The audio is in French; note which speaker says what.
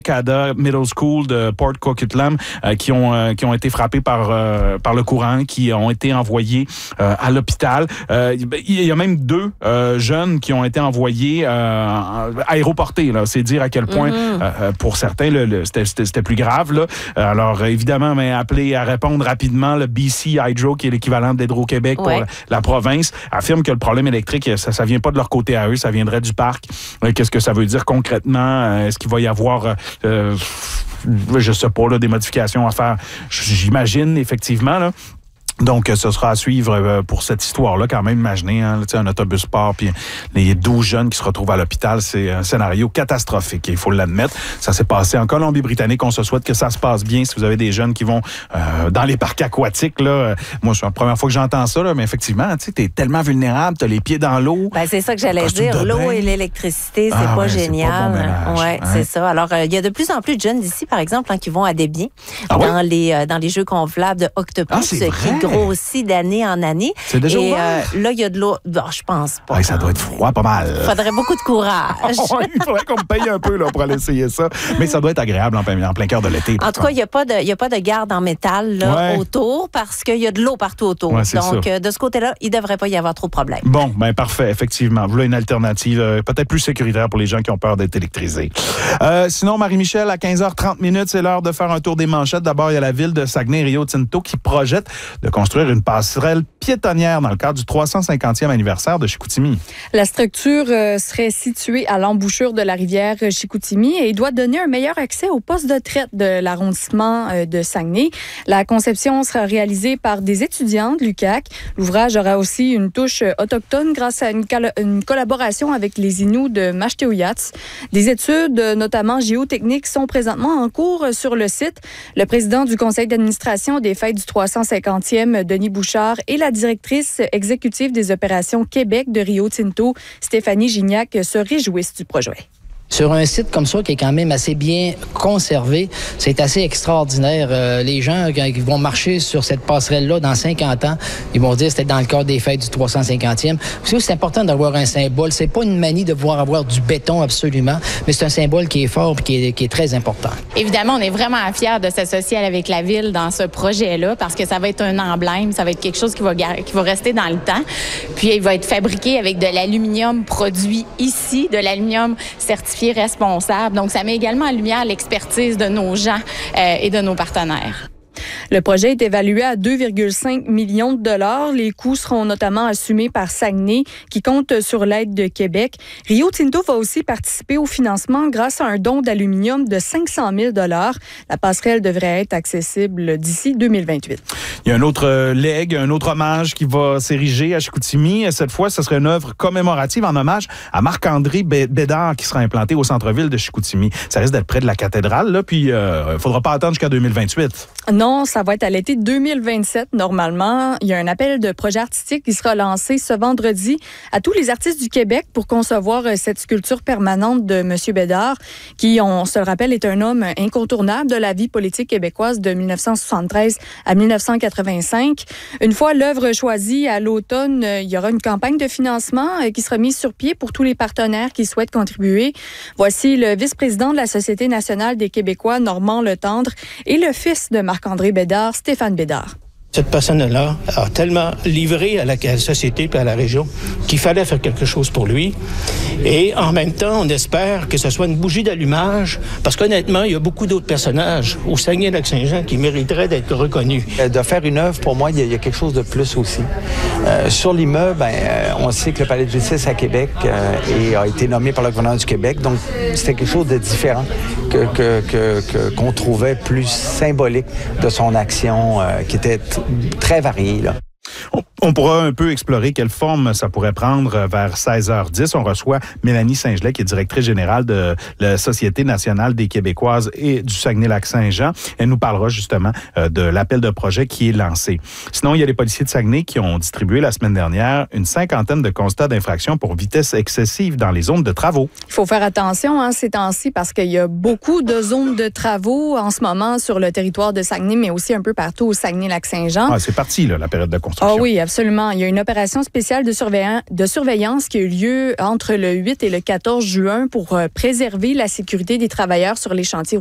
Speaker 1: Cada Middle School de Port Coquitlam qui ont été frappés par le courant, qui ont été envoyés à l'hôpital. Il y a même 2 jeunes qui ont été envoyés aéroportés. Là. C'est dire à quel point, pour certains, c'était plus grave. Là. Alors, évidemment, appelé à répondre rapidement, le BC Hydro, qui est l'équivalent d'Hydro-Québec pour la province, affirme que le problème électrique, ça vient pas de leur côté à eux, ça viendrait du parc. Qu'est-ce que ça veut dire concrètement? Est-ce qu'il va y avoir... je sais pas, là, des modifications à faire, j'imagine, effectivement, là. Donc, ce sera à suivre pour cette histoire-là, quand même. Imaginez, un autobus part, puis les 12 jeunes qui se retrouvent à l'hôpital, c'est un scénario catastrophique, il faut l'admettre. Ça s'est passé en Colombie-Britannique. On se souhaite que ça se passe bien. Si vous avez des jeunes qui vont dans les parcs aquatiques, là, moi, c'est la première fois que j'entends ça, là, mais effectivement, tu sais, t'es tellement vulnérable, t'as les pieds dans l'eau.
Speaker 2: Ben, c'est ça que j'allais dire. L'eau et l'électricité, c'est pas génial.
Speaker 1: C'est pas bon ménage,
Speaker 2: c'est ça. Alors, il y a de plus en plus de jeunes d'ici, par exemple, qui vont à Desbiens, dans les jeux gonflables de Octopus, qui grossit d'année en année.
Speaker 1: C'est déjà ouvert.
Speaker 2: Là, il y a de l'eau. Bon, je pense pas.
Speaker 1: Ouais, ça doit être froid, pas mal.
Speaker 2: Il faudrait beaucoup de courage.
Speaker 1: Il faudrait qu'on me paye un peu là, pour aller essayer ça. Mais ça doit être agréable en plein cœur de l'été.
Speaker 2: En tout cas, il n'y a pas de garde en métal là, autour parce qu'il y a de l'eau partout autour.
Speaker 1: Ouais,
Speaker 2: donc, de ce côté-là, il ne devrait pas y avoir trop de problème.
Speaker 1: Bon, parfait, effectivement. Voilà une alternative peut-être plus sécuritaire pour les gens qui ont peur d'être électrisés. Sinon, Marie-Michel, à 15h30, c'est l'heure de faire un tour des manchettes. D'abord, il y a la ville de Saguenay-Rio Tinto qui projette de construire une passerelle piétonnière dans le cadre du 350e anniversaire de Chicoutimi.
Speaker 3: La structure serait située à l'embouchure de la rivière Chicoutimi et doit donner un meilleur accès au poste de traite de l'arrondissement de Saguenay. La conception sera réalisée par des étudiants de l'UQAC. L'ouvrage aura aussi une touche autochtone grâce à une collaboration avec les Inuits de Mashteuiatsi. Des études, notamment géotechniques, sont présentement en cours sur le site. Le président du conseil d'administration des fêtes du 350e, Denis Bouchard, et la directrice exécutive des opérations Québec de Rio Tinto, Stéphanie Gignac, se réjouissent du projet.
Speaker 4: Sur un site comme ça, qui est quand même assez bien conservé, c'est assez extraordinaire. Les gens qui vont marcher sur cette passerelle-là dans 50 ans, ils vont dire que c'était dans le cadre des fêtes du 350e. C'est important d'avoir un symbole. C'est pas une manie de pouvoir avoir du béton absolument, mais c'est un symbole qui est fort et qui est très important.
Speaker 5: Évidemment, on est vraiment fiers de s'associer avec la ville dans ce projet-là parce que ça va être un emblème, ça va être quelque chose qui va rester dans le temps. Puis, il va être fabriqué avec de l'aluminium produit ici, de l'aluminium certifié responsable. Donc, ça met également en lumière l'expertise de nos gens et de nos partenaires.
Speaker 3: Le projet est évalué à 2,5 millions de dollars. Les coûts seront notamment assumés par Saguenay, qui compte sur l'aide de Québec. Rio Tinto va aussi participer au financement grâce à un don d'aluminium de 500 000 $. La passerelle devrait être accessible d'ici 2028.
Speaker 1: Il y a un autre legs, un autre hommage qui va s'ériger à Chicoutimi. Cette fois, ce serait une œuvre commémorative en hommage à Marc-André Bédard qui sera implanté au centre-ville de Chicoutimi. Ça risque d'être près de la cathédrale, là, puis il ne faudra pas attendre jusqu'à 2028.
Speaker 3: Non, ça va être à l'été 2027 normalement. Il y a un appel de projet artistique qui sera lancé ce vendredi à tous les artistes du Québec pour concevoir cette sculpture permanente de M. Bédard, qui, on se le rappelle, est un homme incontournable de la vie politique québécoise de 1973 à 1985. Une fois l'œuvre choisie à l'automne, il y aura une campagne de financement qui sera mise sur pied pour tous les partenaires qui souhaitent contribuer. Voici le vice-président de la Société nationale des Québécois, Normand Letendre, et le fils de Marc-André Bédard, Stéphane Bédard.
Speaker 6: Cette personne-là a tellement livré à la société et à la région qu'il fallait faire quelque chose pour lui. Et en même temps, on espère que ce soit une bougie d'allumage, parce qu'honnêtement, il y a beaucoup d'autres personnages au Saguenay-Lac-Saint-Jean qui mériteraient d'être reconnus.
Speaker 7: De faire une œuvre, pour moi, il y a quelque chose de plus aussi. Sur l'immeuble, on sait que le Palais de justice à Québec a été nommé par le gouvernement du Québec, donc c'était quelque chose de différent qu'on trouvait plus symbolique de son action qui était très variée, là.
Speaker 1: On pourra un peu explorer quelle forme ça pourrait prendre vers 16h10. On reçoit Mélanie Saint-Gelais, qui est directrice générale de la Société nationale des Québécoises et du Saguenay-Lac-Saint-Jean. Elle nous parlera justement de l'appel de projet qui est lancé. Sinon, il y a les policiers de Saguenay qui ont distribué la semaine dernière une 50aine de constats d'infraction pour vitesse excessive dans les zones de travaux.
Speaker 3: Il faut faire attention ces temps-ci parce qu'il y a beaucoup de zones de travaux en ce moment sur le territoire de Saguenay, mais aussi un peu partout au Saguenay-Lac-Saint-Jean.
Speaker 1: C'est parti, là, la période de construction.
Speaker 3: Ah oui, absolument. Absolument. Il y a une opération spéciale de surveillance qui a eu lieu entre le 8 et le 14 juin pour préserver la sécurité des travailleurs sur les chantiers